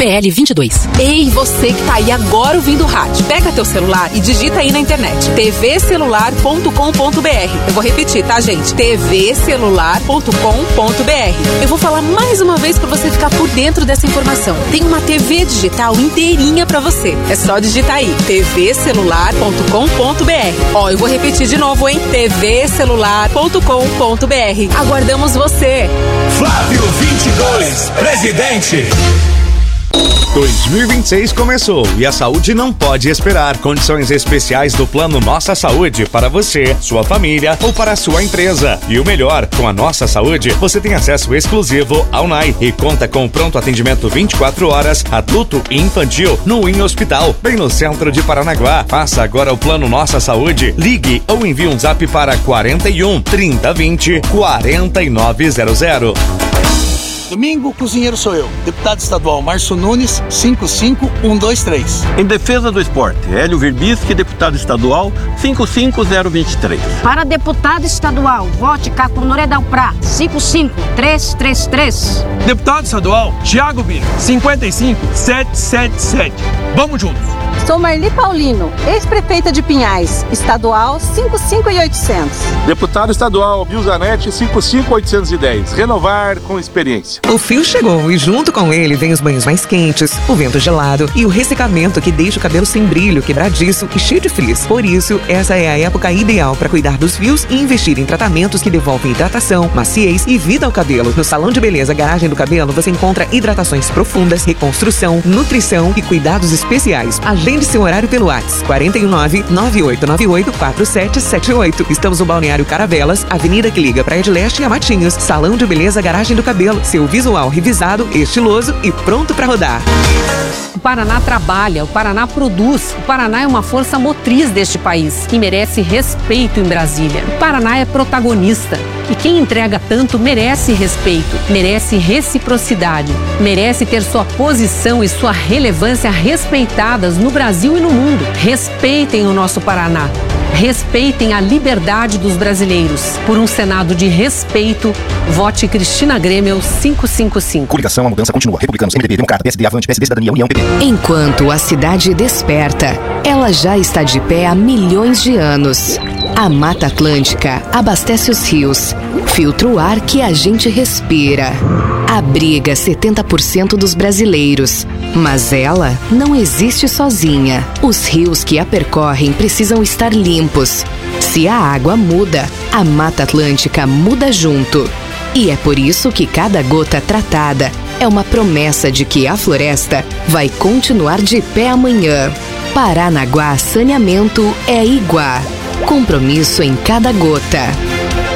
PL 22. Ei, você que tá aí agora ouvindo o rádio, pega teu celular e digita aí na internet, tvcelular.com.br. Eu vou repetir, tá, gente? tvcelular.com.br. Eu vou falar mais uma vez pra você ficar por dentro dessa informação. Tem uma TV digital inteirinha pra você. É só digitar aí, tvcelular.com.br. Ó, eu vou repetir de novo, hein? tvcelular.com.br. Aguardamos você. Flávio 22, presidente. 2026 começou e a saúde não pode esperar. Condições especiais do Plano Nossa Saúde para você, sua família ou para a sua empresa. E o melhor, com a Nossa Saúde, você tem acesso exclusivo ao NAI e conta com pronto atendimento 24 horas, adulto e infantil, no IN Hospital, bem no centro de Paranaguá. Faça agora o Plano Nossa Saúde. Ligue ou envie um zap para 41 3020 4900. Domingo, cozinheiro sou eu, deputado estadual Márcio Nunes, 55123. Em defesa do esporte, Hélio Verbisky, deputado estadual, 55023. Para deputado estadual, vote Caco Noredal Prá, 55333. Deputado estadual, Thiago Bira, 55777. Vamos juntos. Sou Marli Paulino, ex-prefeita de Pinhais, estadual 55800. Deputado estadual Bilzanete, 55810. Renovar com experiência. O frio chegou e junto com ele vem os banhos mais quentes, o vento gelado e o ressecamento que deixa o cabelo sem brilho, quebradiço e cheio de frizz. Por isso, essa é a época ideal para cuidar dos fios e investir em tratamentos que devolvem hidratação, maciez e vida ao cabelo. No Salão de Beleza Garagem do Cabelo você encontra hidratações profundas, reconstrução, nutrição e cuidados especiais. Agende seu horário pelo WhatsApp 419-9898-4778. Estamos no Balneário Caravelas, avenida que liga Praia de Leste a Matinhos. Salão de Beleza Garagem do Cabelo. Seu visual revisado, estiloso e pronto para rodar. O Paraná trabalha, o Paraná produz, o Paraná é uma força motriz deste país e merece respeito em Brasília. O Paraná é protagonista e quem entrega tanto merece respeito, merece reciprocidade, merece ter sua posição e sua relevância respeitadas no Brasil e no mundo. Respeitem o nosso Paraná. Respeitem a liberdade dos brasileiros. Por um Senado de respeito, vote Cristina Grêmio 555. Coligação, a mudança continua. Republicanos, MDB, Democrata, PSD, Avante, PSD, Cidadania, União, PP. Enquanto a cidade desperta, ela já está de pé há milhões de anos. A Mata Atlântica abastece os rios, filtra o ar que a gente respira. Abriga 70% dos brasileiros, mas ela não existe sozinha. Os rios que a percorrem precisam estar limpos. Se a água muda, a Mata Atlântica muda junto. E é por isso que cada gota tratada é uma promessa de que a floresta vai continuar de pé amanhã. Paranaguá Saneamento é Iguá. Compromisso em cada gota.